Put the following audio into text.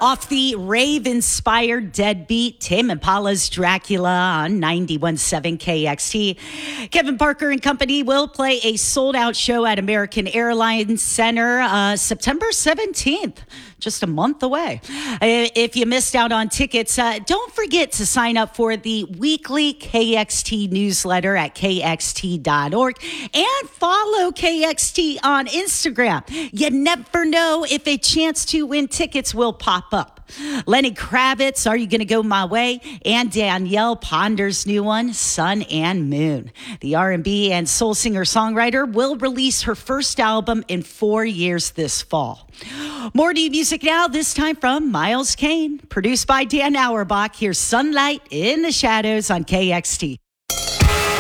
Off the rave-inspired Deadbeat, Tame Impala's Dracula on 91.7 KXT. Kevin Parker and company will play a sold-out show at American Airlines Center September 17th, just a month away. If you missed out on tickets, don't forget to sign up for the weekly KXT newsletter at kxt.org and follow KXT on Instagram. You never know if a chance to win tickets will pop up. Lenny Kravitz, Are You Gonna Go My Way? And Danielle Ponder's new one, Sun and Moon. The R&B and soul singer-songwriter will release her first album in 4 years this fall. More new music now, this time from Miles Kane. Produced by Dan Auerbach. Here's Sunlight in the Shadows on KXT.